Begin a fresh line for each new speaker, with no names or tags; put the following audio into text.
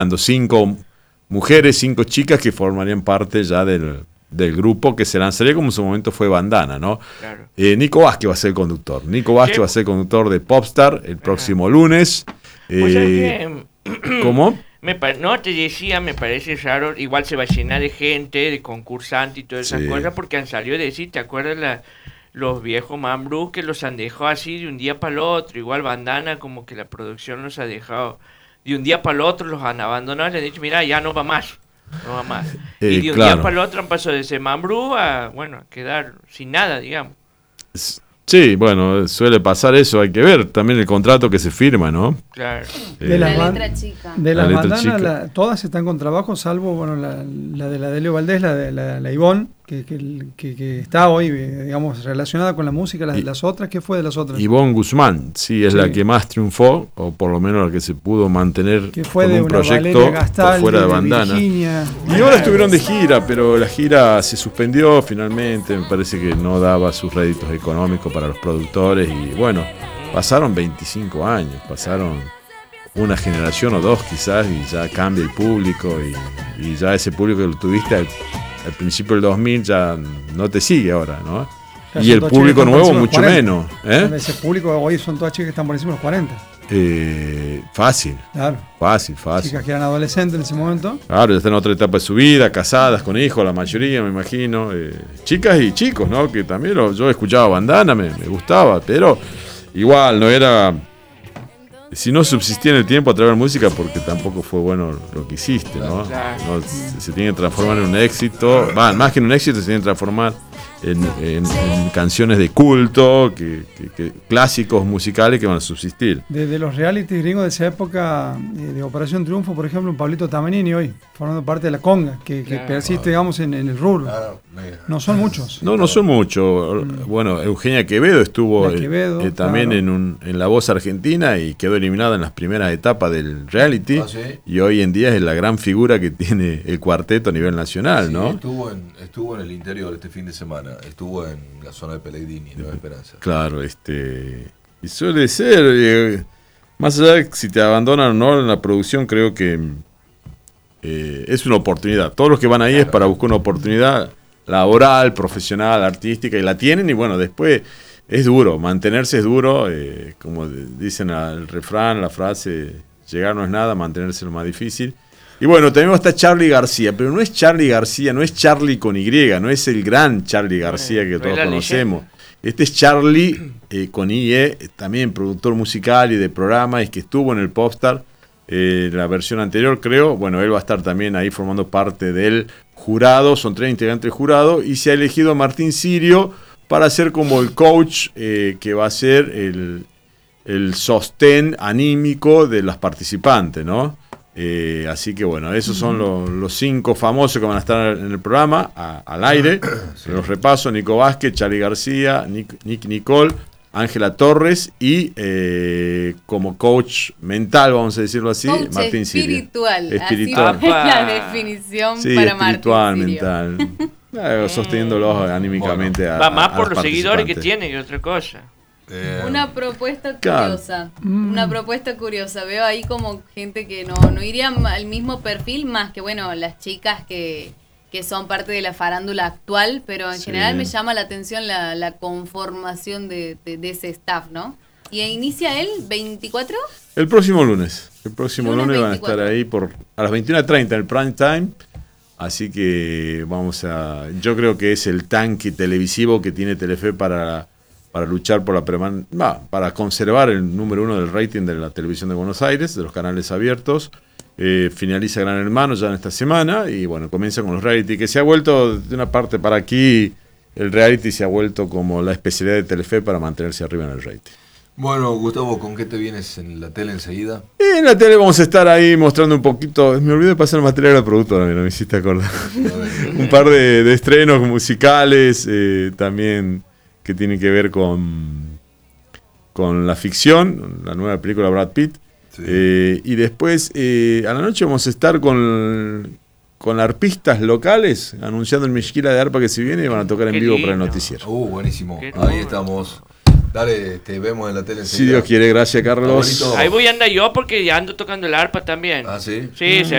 5 mujeres, 5 chicas que formarían parte ya del grupo que se lanzaría como en su momento fue Bandana, ¿no?
Claro.
Nico Vázquez va a ser el conductor. Nico Vázquez va a ser conductor de Popstar el próximo lunes. ¿Cómo?
No, te decía, me parece raro, igual se va a llenar de gente, de concursantes y todas esas cosas, porque han salido de decir, ¿te acuerdas los viejos Mambrú que los han dejado así de un día para el otro? Igual Bandana, como que la producción los ha dejado de un día para el otro, los han abandonado, les han dicho, mira, ya no va más. Y de un día para el otro han pasado de ser Mambrú a quedar sin nada, digamos.
Sí, bueno, suele pasar eso, hay que ver también el contrato que se firma, ¿no?
Claro.
De la letra chica. De las bandanas, todas están con trabajo, salvo la de la Delio Valdés, la de la Ivonne, que está hoy, digamos, relacionada con la música. Las otras, ¿qué fue de las otras?
Ivonne Guzmán, sí, es la que más triunfó, o por lo menos la que se pudo mantener
que fue
con
de
un proyecto por fuera de Bandana.
Virginia.
Y ahora estuvieron de gira, pero la gira se suspendió finalmente, me parece que no daba sus réditos económicos para los productores y bueno, pasaron 25 años, pasaron una generación o dos quizás y ya cambia el público y ya ese público que lo tuviste al principio del 2000 ya no te sigue ahora, ¿no? Claro, y el público nuevo mucho menos.
Ese público hoy son todas chicas que están por encima de los 40.
Fácil.
Claro.
Fácil.
Chicas que eran adolescentes en ese momento.
Claro, ya están en otra etapa de su vida, casadas, con hijos, la mayoría, me imagino. Chicas y chicos, ¿no? Que también yo escuchaba Bandana, me gustaba, pero igual no era... Si no subsistía en el tiempo a través de música, porque tampoco fue bueno lo que hiciste, ¿no? No se tiene que transformar en un éxito. Más que en un éxito, se tiene que transformar en canciones de culto, que clásicos musicales que van a subsistir.
De los reality gringos de esa época, de Operación Triunfo, por ejemplo, un Pablito Tamenini hoy, formando parte de la conga, que persiste, digamos, en el rubro. No son muchos.
No son muchos. Bueno, Eugenia Quevedo estuvo también en La Voz Argentina y quedó eliminada en las primeras etapas del reality. ¿Sí? Y hoy en día es la gran figura que tiene el cuarteto a nivel nacional, sí, ¿no?
Estuvo en el interior este fin de semana. Estuvo en la zona de Pellegrini, Nueva Esperanza.
Claro, y suele ser, más allá de si te abandonan o no en la producción, creo que es una oportunidad. Todos los que van ahí es para buscar una oportunidad laboral, profesional, artística, y la tienen, y bueno, después es duro, mantenerse es duro, como dicen el refrán, la frase, llegar no es nada, mantenerse es lo más difícil. Y bueno, también va a estar Charly García, pero no es Charly García, no es Charly con Y, no es el gran Charly García que todos conocemos. Este es Charly con IE, también productor musical y de programas, que estuvo en el Popstar, la versión anterior creo. Bueno, él va a estar también ahí formando parte del jurado, son 3 integrantes del jurado, y se ha elegido a Martín Sirio para ser como el coach que va a ser el sostén anímico de las participantes, ¿no? Así que bueno, esos son los 5 famosos que van a estar en el programa al aire. Los repaso: Nico Vázquez, Charly García, Nick Nicole, Ángela Torres y como coach mental, vamos a decirlo así,
coach
Martín Sirio.
Espiritual. Así la definición
sí,
para
espiritual,
Martín Sirio.
Mental. Sosteniéndolos anímicamente
va más por los seguidores que tiene que otra cosa.
Una propuesta curiosa. Una propuesta curiosa. Veo ahí como gente que no iría al mismo perfil, más que bueno, las chicas que son parte de la farándula actual, pero en general me llama la atención la conformación de ese staff, ¿no? ¿Y inicia el 24?
El próximo lunes. El próximo lunes
24.
Van a estar ahí a las 21:30 en el prime time. Así que yo creo que es el tanque televisivo que tiene Telefe para luchar por para conservar el número 1 del rating de la televisión de Buenos Aires, de los canales abiertos. Finaliza Gran Hermano ya en esta semana y bueno, comienza con los reality, que se ha vuelto de una parte para aquí, el reality se ha vuelto como la especialidad de Telefe para mantenerse arriba en el rating.
Bueno, Gustavo, ¿con qué te vienes en la tele enseguida?
En la tele vamos a estar ahí mostrando un poquito. Me olvidé de pasar el material a la productora, me hiciste acordar. Un par de estrenos musicales también que tienen que ver con la ficción, la nueva película de Brad Pitt. Sí. Y después a la noche vamos a estar con arpistas locales anunciando el Mezquila de Arpa que se viene y van a tocar en vivo para el noticiero.
Buenísimo. Ahí estamos. Dale, te vemos en la tele.
Si Dios quiere, gracias, Carlos.
Ahí voy a andar yo porque ya ando tocando el arpa también.
¿Ah, sí?
Sí,